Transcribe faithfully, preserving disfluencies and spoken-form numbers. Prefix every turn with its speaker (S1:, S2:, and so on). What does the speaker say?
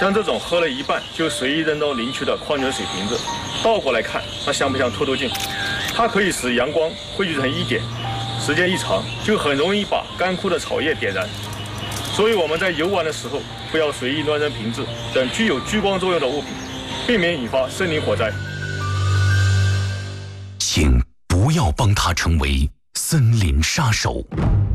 S1: 像这种喝了一半就随意扔到林区的矿泉水瓶子，倒过来看，它像不像透透镜？它可以使阳光汇聚成一点，时间一长就很容易把干枯的草叶点燃。所以我们在游玩的时候，不要随意乱扔瓶子等具有聚光作用的物品，避免引发森林火灾。
S2: 请不要帮他成为森林杀手。